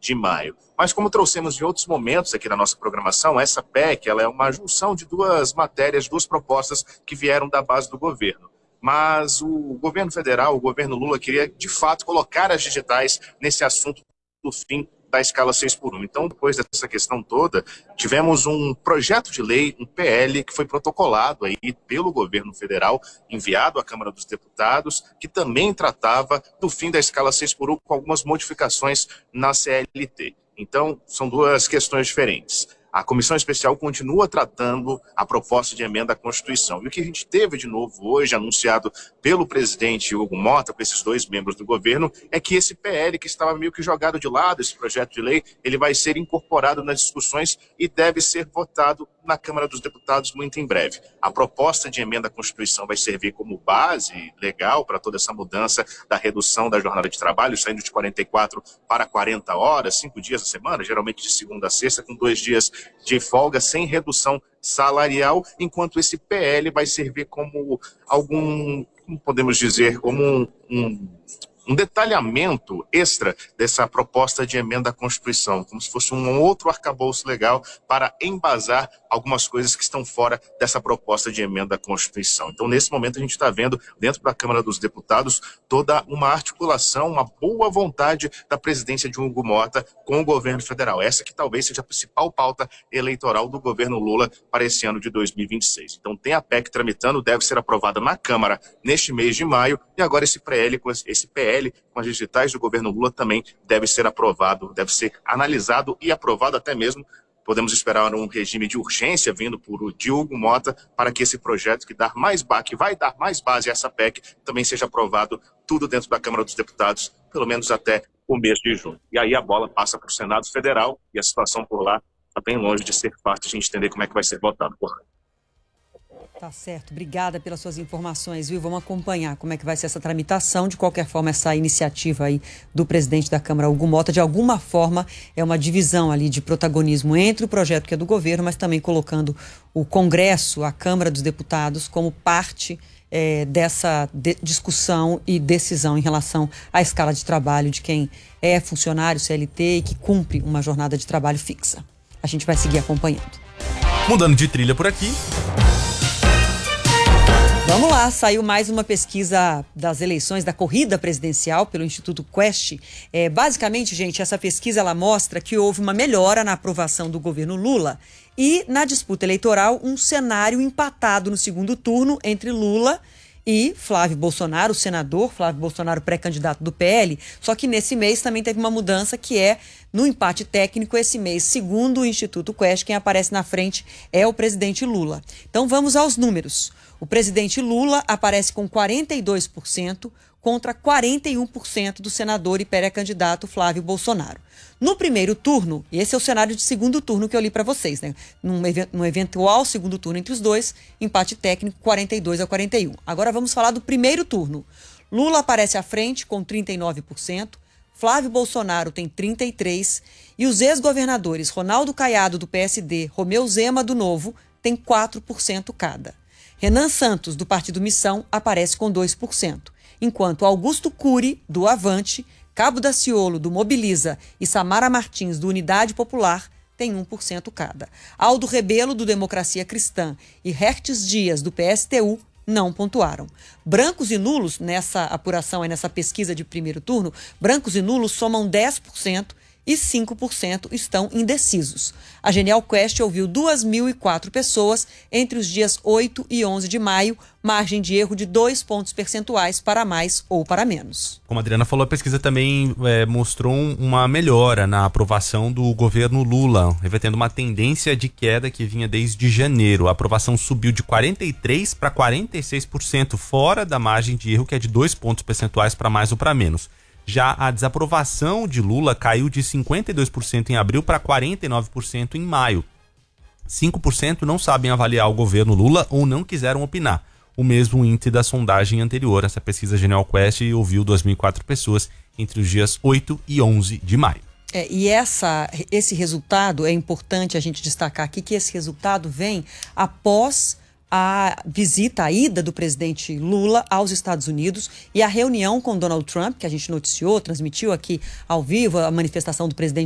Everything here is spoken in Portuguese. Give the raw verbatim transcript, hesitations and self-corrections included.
de maio. Mas como trouxemos em outros momentos aqui na nossa programação, essa P E C ela é uma junção de duas matérias, duas propostas que vieram da base do governo. Mas o governo federal, o governo Lula, queria de fato colocar as digitais nesse assunto do fim da escala seis por um. Então, depois dessa questão toda, tivemos um projeto de lei, um P L, que foi protocolado aí pelo governo federal, enviado à Câmara dos Deputados, que também tratava do fim da escala seis por um com algumas modificações na C L T. Então, são duas questões diferentes. A comissão especial continua tratando a proposta de emenda à Constituição. E o que a gente teve de novo hoje, anunciado pelo presidente Hugo Mota, com esses dois membros do governo, é que esse P L, que estava meio que jogado de lado, esse projeto de lei, ele vai ser incorporado nas discussões e deve ser votado na Câmara dos Deputados muito em breve. A proposta de emenda à Constituição vai servir como base legal para toda essa mudança da redução da jornada de trabalho, saindo de quarenta e quatro para quarenta horas, cinco dias a semana, geralmente de segunda a sexta, com dois dias de folga, sem redução salarial, enquanto esse P L vai servir como algum, como podemos dizer, como um, um, um detalhamento extra dessa proposta de emenda à Constituição, como se fosse um outro arcabouço legal para embasar algumas coisas que estão fora dessa proposta de emenda à Constituição. Então, nesse momento, a gente está vendo, dentro da Câmara dos Deputados, toda uma articulação, uma boa vontade da presidência de Hugo Mota com o governo federal. Essa que talvez seja a principal pauta eleitoral do governo Lula para esse ano de dois mil e vinte e seis. Então, tem a P E C tramitando, deve ser aprovada na Câmara neste mês de maio, e agora esse P L, esse P L com as digitais do governo Lula também deve ser aprovado, deve ser analisado e aprovado até mesmo. Podemos esperar um regime de urgência vindo por Hugo Mota para que esse projeto que, dá mais ba- que vai dar mais base a essa P E C também seja aprovado tudo dentro da Câmara dos Deputados, pelo menos até o mês de junho. E aí a bola passa para o Senado Federal e a situação por lá está bem longe de ser fácil de a gente entender como é que vai ser votado por lá. Tá certo, obrigada pelas suas informações, viu? Vamos acompanhar como é que vai ser essa tramitação. De qualquer forma, essa iniciativa aí do presidente da Câmara, Hugo Mota, de alguma forma é uma divisão ali de protagonismo entre o projeto que é do governo, mas também colocando o Congresso, a Câmara dos Deputados, como parte é, dessa de- discussão e decisão em relação à escala de trabalho de quem é funcionário C L T e que cumpre uma jornada de trabalho fixa. A gente vai seguir acompanhando. Mudando de trilha por aqui. Vamos lá, saiu mais uma pesquisa das eleições da corrida presidencial pelo Instituto Quest. É, basicamente, gente, essa pesquisa ela mostra que houve uma melhora na aprovação do governo Lula e na disputa eleitoral um cenário empatado no segundo turno entre Lula e Flávio Bolsonaro, o senador, Flávio Bolsonaro pré-candidato do P L, só que nesse mês também teve uma mudança que é no empate técnico esse mês, segundo o Instituto Quest, quem aparece na frente é o presidente Lula. Então vamos aos números. O presidente Lula aparece com quarenta e dois por cento contra quarenta e um por cento do senador e pré-candidato Flávio Bolsonaro. No primeiro turno, e esse é o cenário de segundo turno que eu li para vocês, né? Num, num eventual segundo turno entre os dois, empate técnico quarenta e dois a quarenta e um. Agora vamos falar do primeiro turno. Lula aparece à frente com trinta e nove por cento, Flávio Bolsonaro tem trinta e três por cento e os ex-governadores Ronaldo Caiado do P S D, Romeu Zema do Novo, têm quatro por cento cada. Renan Santos, do Partido Missão, aparece com dois por cento, enquanto Augusto Cury, do Avante, Cabo Daciolo, do Mobiliza e Samara Martins, do Unidade Popular, têm um por cento cada. Aldo Rebelo, do Democracia Cristã, e Hertes Dias, do P S T U, não pontuaram. Brancos e nulos, nessa apuração e nessa pesquisa de primeiro turno, brancos e nulos somam dez por cento e cinco por cento estão indecisos. A Genial Quest ouviu duas mil e quatro pessoas entre os dias oito e onze de maio, margem de erro de dois pontos percentuais para mais ou para menos. Como a Adriana falou, a pesquisa também é, mostrou uma melhora na aprovação do governo Lula, revertendo uma tendência de queda que vinha desde janeiro. A aprovação subiu de quarenta e três por cento para quarenta e seis por cento, fora da margem de erro, que é de dois pontos percentuais para mais ou para menos. Já a desaprovação de Lula caiu de cinquenta e dois por cento em abril para quarenta e nove por cento em maio. cinco por cento não sabem avaliar o governo Lula ou não quiseram opinar. O mesmo índice da sondagem anterior. Essa pesquisa Genial Quest ouviu duas mil e quatro pessoas entre os dias oito e onze de maio. É, e essa, esse resultado, é importante a gente destacar aqui que esse resultado vem após a visita, a ida do presidente Lula aos Estados Unidos e a reunião com Donald Trump, que a gente noticiou, transmitiu aqui ao vivo a manifestação do presidente